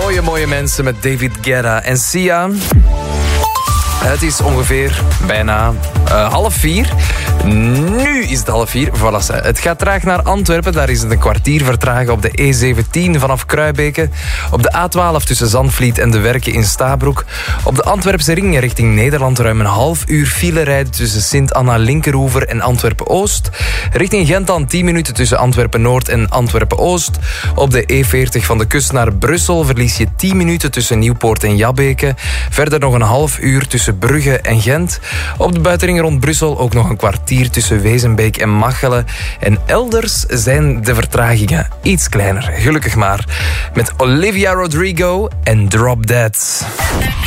Mooie mensen met David Guetta en Sia. Het is ongeveer bijna 3:30. Nu is het 3:30. Voilà, het gaat traag naar Antwerpen. Daar is het een kwartier vertragen op de E17 vanaf Kruibeke. Op de A12 tussen Zandvliet en De Werken in Stabroek. Op de Antwerpse ring richting Nederland ruim een half uur file rijden tussen Sint-Anna-Linkeroever en Antwerpen-Oost. Richting Gent dan 10 minuten tussen Antwerpen-Noord en Antwerpen-Oost. Op de E40 van de kust naar Brussel verlies je 10 minuten tussen Nieuwpoort en Jabbeke. Verder nog een half uur tussen Brugge en Gent. Op de buitenring rond Brussel ook nog een kwartier tussen Wezenbeek en Machelen. En elders zijn de vertragingen iets kleiner. Gelukkig maar. Met Olivia Rodrigo en Drop Dead.